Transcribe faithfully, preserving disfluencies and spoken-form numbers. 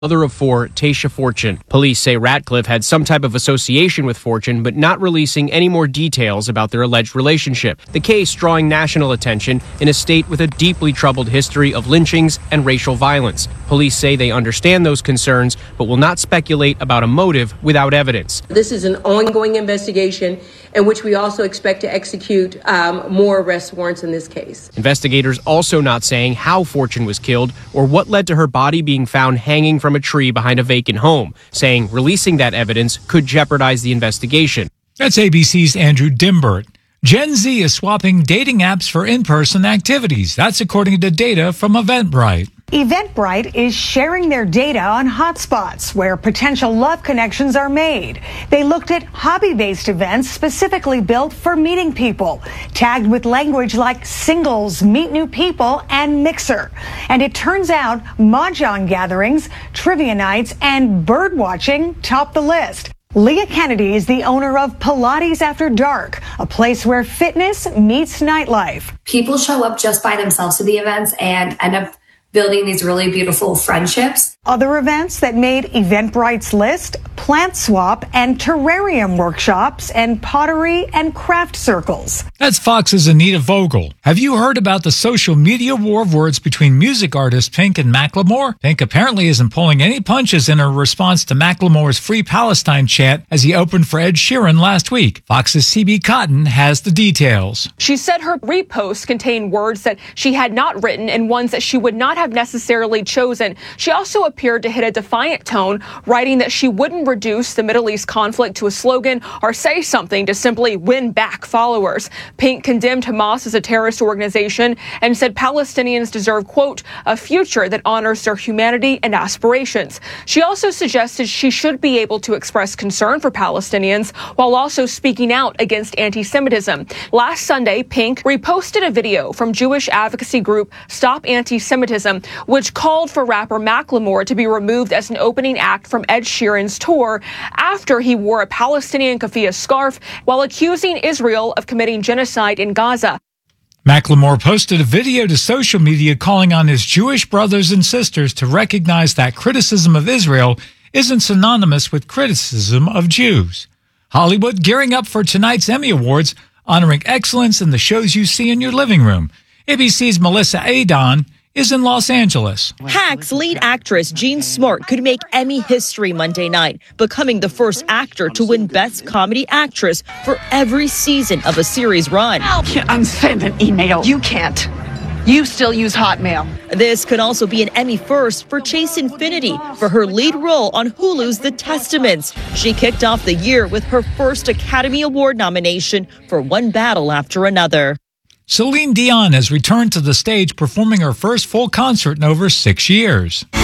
Mother of four, Tasha Fortune. Police say Ratcliffe had some type of association with Fortune, but not releasing any more details about their alleged relationship. The case drawing national attention in a state with a deeply troubled history of lynchings and racial violence. Police say they understand those concerns, but will not speculate about a motive without evidence. This is an ongoing investigation in which we also expect to execute um, more arrest warrants in this case. Investigators also not saying how Fortune was killed or what led to her body being found hanging from a tree behind a vacant home, saying releasing that evidence could jeopardize the investigation. That's A B C's Andrew Dimbert. Gen Z is swapping dating apps for in-person activities. That's according to data from Eventbrite. Eventbrite is sharing their data on hotspots where potential love connections are made. They looked at hobby-based events specifically built for meeting people, tagged with language like singles, meet new people, and mixer. And it turns out mahjong gatherings, trivia nights, and bird watching top the list. Leah Kennedy is the owner of Pilates After Dark, a place where fitness meets nightlife. People show up just by themselves to the events and end up building these really beautiful friendships. Other events that made Eventbrite's list: plant swap and terrarium workshops and pottery and craft circles. That's Fox's Anita Vogel. Have you heard about the social media war of words between music artists Pink and Macklemore? Pink apparently isn't pulling any punches in her response to Macklemore's Free Palestine chant as he opened for Ed Sheeran last week. Fox's C B Cotton has the details. She said her reposts contained words that she had not written and ones that she would not have necessarily chosen. She also appeared to hit a defiant tone, writing that she wouldn't reduce the Middle East conflict to a slogan or say something to simply win back followers. Pink condemned Hamas as a terrorist organization and said Palestinians deserve, quote, a future that honors their humanity and aspirations. She also suggested she should be able to express concern for Palestinians while also speaking out against anti-Semitism. Last Sunday, Pink reposted a video from Jewish advocacy group Stop Anti-Semitism, which called for rapper Macklemore to be removed as an opening act from Ed Sheeran's tour after he wore a Palestinian keffiyeh scarf while accusing Israel of committing genocide in Gaza. Macklemore posted a video to social media calling on his Jewish brothers and sisters to recognize that criticism of Israel isn't synonymous with criticism of Jews. Hollywood gearing up for tonight's Emmy Awards, honoring excellence in the shows you see in your living room. A B C's Melissa Adon is in Los Angeles. Hacks lead actress Jean Smart could make Emmy history Monday night, becoming the first actor to win Best Comedy Actress for every season of a series run. I can't unsend an email. You can't. You still use Hotmail. This could also be an Emmy first for Chase Infinity for her lead role on Hulu's The Testaments. She kicked off the year with her first Academy Award nomination for One Battle After Another. Celine Dion has returned to the stage performing her first full concert in over six years.